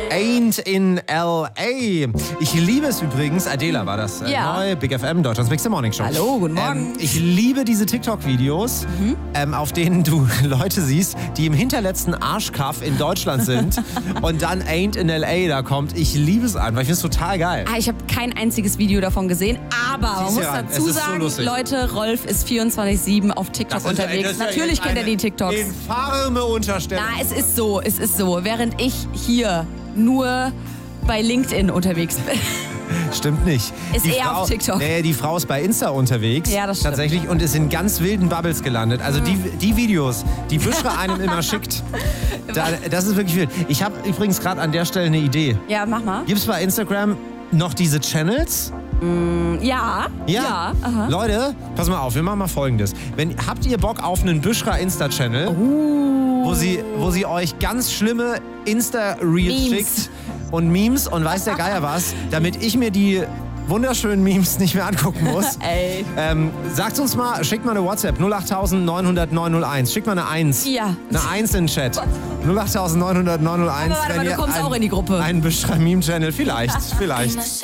Ain't in L.A. Ich liebe es übrigens, Adela war das, neu, Big FM, Deutschlands Big Morning Show. Hallo, guten Morgen. Ich liebe diese TikTok-Videos, auf denen du Leute siehst, die im hinterletzten Arschkaff in Deutschland sind und dann Ain't in L.A. da kommt. Ich liebe es einfach, ich finde es total geil. Ich habe kein einziges Video davon gesehen, aber man muss dazu sagen, so Leute, Rolf ist 24/7 auf TikTok unterwegs. Natürlich kennt er die TikToks. Infame Unterstellung. Na, es ist so. Während ich hier nur bei LinkedIn unterwegs bin. Stimmt nicht. Ist eher auf TikTok. Nee, die Frau ist bei Insta unterwegs. Ja, das stimmt. Tatsächlich und ist in ganz wilden Bubbles gelandet. Also die Videos, die Büschra einem immer schickt, das ist wirklich wild. Ich habe übrigens gerade an der Stelle eine Idee. Ja, mach mal. Gibt es bei Instagram noch diese Channels? Ja. Aha. Leute, pass mal auf, wir machen mal Folgendes. Habt ihr Bock auf einen Büschra Insta-Channel, wo sie euch ganz schlimme Insta-Reels schickt und Memes und weiß der Geier was, damit ich mir die wunderschönen Memes nicht mehr angucken muss. Ey. Sagt uns mal, schickt mal eine WhatsApp 08000 900 901. Schickt mal eine 1. Ja. Eine 1 in den Chat. 08000 900 901. Aber du kommst auch in die Gruppe. Ein Büschra Meme-Channel. Vielleicht.